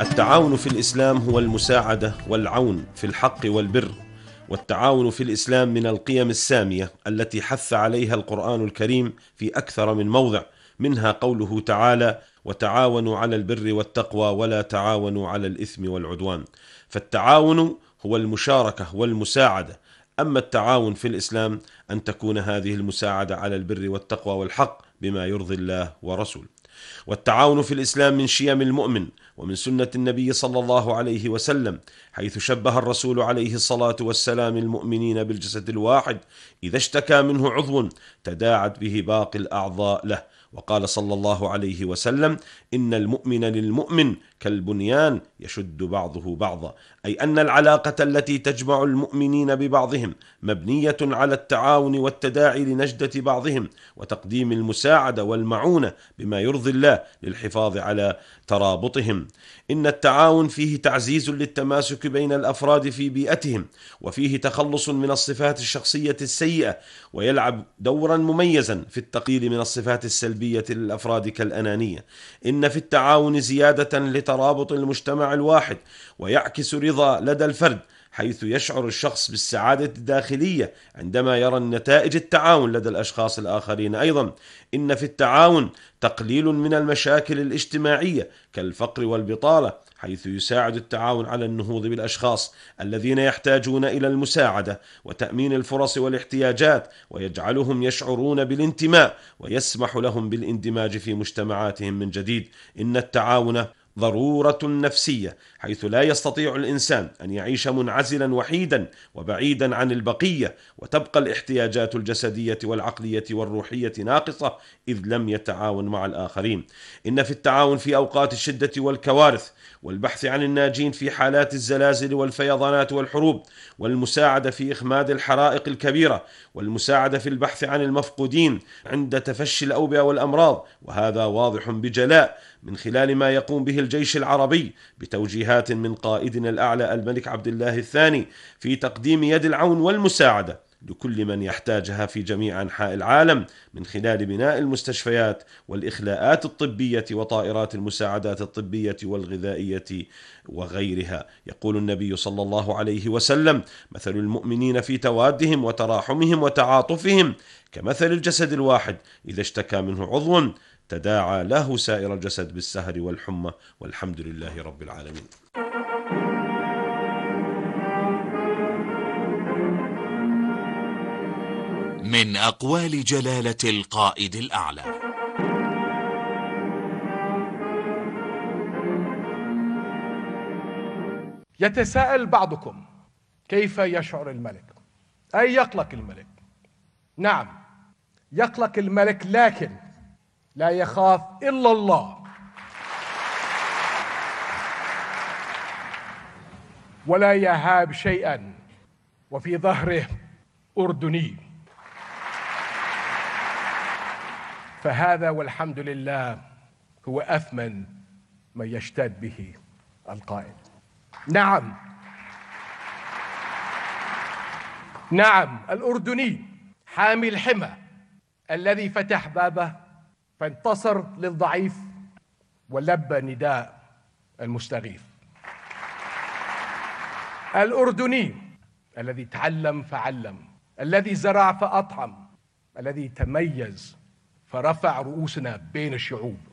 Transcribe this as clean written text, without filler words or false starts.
التعاون في الإسلام هو المساعدة والعون في الحق والبر، والتعاون في الإسلام من القيم السامية التي حث عليها القرآن الكريم في أكثر من موضع، منها قوله تعالى: وتعاونوا على البر والتقوى ولا تعاونوا على الإثم والعدوان. فالتعاون هو المشاركة والمساعدة. أما التعاون في الإسلام أن تكون هذه المساعدة على البر والتقوى والحق بما يرضي الله ورسوله. والتعاون في الإسلام من شيم المؤمن ومن سنة النبي صلى الله عليه وسلم، حيث شبه الرسول عليه الصلاة والسلام المؤمنين بالجسد الواحد، إذا اشتكى منه عضو تداعت به باقي الأعضاء له. وقال صلى الله عليه وسلم: إن المؤمن للمؤمن كالبنيان يشد بعضه بعضا، أي أن العلاقة التي تجمع المؤمنين ببعضهم مبنية على التعاون والتداعي لنجدة بعضهم وتقديم المساعدة والمعونة بما يرضي الله للحفاظ على ترابطهم. إن التعاون فيه تعزيز للتماسك بين الأفراد في بيئتهم، وفيه تخلص من الصفات الشخصية السيئة، ويلعب دورا مميزا في التقليل من الصفات السلبية للأفراد كالأنانية. إن في التعاون زيادة لترابط المجتمع الواحد، ويعكس رضا لدى الفرد، حيث يشعر الشخص بالسعادة الداخلية عندما يرى النتائج التعاون لدى الأشخاص الآخرين. أيضا إن في التعاون تقليل من المشاكل الاجتماعية كالفقر والبطالة، حيث يساعد التعاون على النهوض بالأشخاص الذين يحتاجون إلى المساعدة وتأمين الفرص والاحتياجات، ويجعلهم يشعرون بالانتماء ويسمح لهم بالاندماج في مجتمعاتهم من جديد. إن التعاون ضرورة نفسية، حيث لا يستطيع الإنسان أن يعيش منعزلا وحيدا وبعيدا عن البقية، وتبقى الاحتياجات الجسدية والعقلية والروحية ناقصة إذ لم يتعاون مع الآخرين. إن في التعاون في أوقات الشدة والكوارث، والبحث عن الناجين في حالات الزلازل والفيضانات والحروب، والمساعدة في إخماد الحرائق الكبيرة، والمساعدة في البحث عن المفقودين عند تفشي الأوبئة والأمراض. وهذا واضح بجلاء من خلال ما يقوم به الجيش العربي بتوجيهات من قائدنا الأعلى الملك عبد الله الثاني في تقديم يد العون والمساعدة لكل من يحتاجها في جميع أنحاء العالم، من خلال بناء المستشفيات والإخلاءات الطبية وطائرات المساعدات الطبية والغذائية وغيرها. يقول النبي صلى الله عليه وسلم: مثل المؤمنين في توادهم وتراحمهم وتعاطفهم كمثل الجسد الواحد، إذا اشتكى منه عضو تداعى له سائر الجسد بالسهر والحمى، والحمد لله رب العالمين. من أقوال جلالة القائد الأعلى: يتساءل بعضكم كيف يشعر الملك؟ أي يقلق الملك؟ نعم، يقلق الملك، لكن لا يخاف إلا الله، ولا يهاب شيئا، وفي ظهره أردني. فهذا والحمد لله هو أثمن ما يشتد به القائد. نعم، الأردني حامي الحمى الذي فتح بابه فانتصر للضعيف ولبى نداء المستغيث. الأردني الذي تعلم فعلم، الذي زرع فأطعم، الذي تميز فرفع رؤوسنا بين الشعوب.